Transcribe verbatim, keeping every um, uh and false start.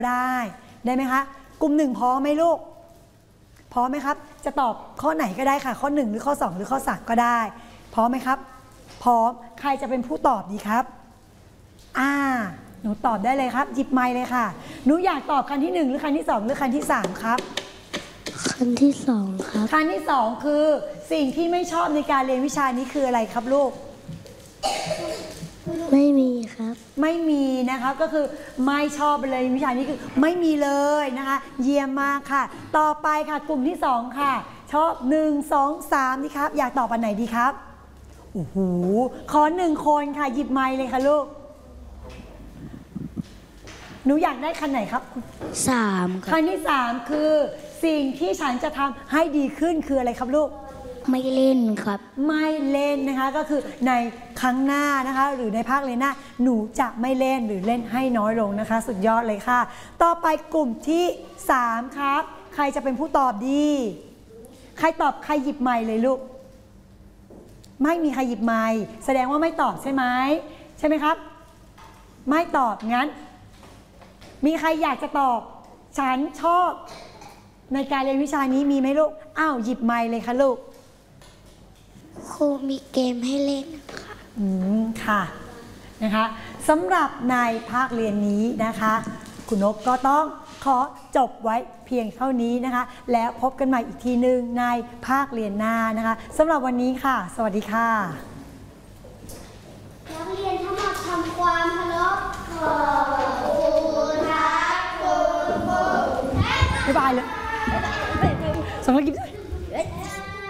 ได้ได้ไหมคะกลุ่มหนึ่งพร้อมไหมลูกพร้อมไหมครับจะตอบข้อไหนก็ได้ค่ะข้อหนึ่งหรือข้อสองหรือข้อสามก็ได้พร้อมไหมครับพร้อมใครจะเป็นผู้ตอบดีครับอ่าหนูตอบได้เลยครับหยิบไมค์เลยค่ะหนูอยากตอบคันที่หนึ่งหรือคันที่สองหรือคันที่สามครับคันที่สองครับคันที่สองคือสิ่งที่ไม่ชอบในการเรียนวิชานี้คืออะไรครับลูกไม่มีครับไม่มีนะคะก็คือไม่ชอบเลยวิชานี้คือไม่มีเลยนะคะเยี่ยมมากค่ะต่อไปค่ะกลุ่มที่สองค่ะชอบหนึ่งสองสามนี่ครับอยากตอบอันไหนดีครับโอ้โหขอหนึ่งคนค่ะหยิบไมค์เลยค่ะลูกหนูอยากได้คันไหนครับสามคันที่สามคือสิ่งที่ฉันจะทำให้ดีขึ้นคืออะไรครับลูกไม่เล่นครับไม่เล่นนะคะก็คือในครั้งหน้านะคะหรือในภาคเรียนหน้าหนูจะไม่เล่นหรือเล่นให้น้อยลงนะคะสุดยอดเลยค่ะต่อไปกลุ่มที่สามครับใครจะเป็นผู้ตอบดีใครตอบใครหยิบไมค์เลยลูกไม่มีใครหยิบไมค์แสดงว่าไม่ตอบใช่ไหมใช่ไหมครับไม่ตอบงั้นมีใครอยากจะตอบฉันชอบในการเรียนวิชานี้มีไหมลูกอ้าวหยิบไมค์เลยค่ะลูกครูมีเกมให้เล่นค่ะอืมค่ะนะคะสำหรับในภาคเรียนนี้นะคะคุณนกก็ต้องขอจบไว้เพียงเท่านี้นะคะแล้วพบกันใหม่อีกทีหนึ่งในภาคเรียนหน้านะคะสำหรับวันนี้ค่ะสวัสดีค่ะนักเรียนทั้งหมดทำความเคารพขอบคุณครับคุณครูบ๊ายบายเลยสำหรับกิจ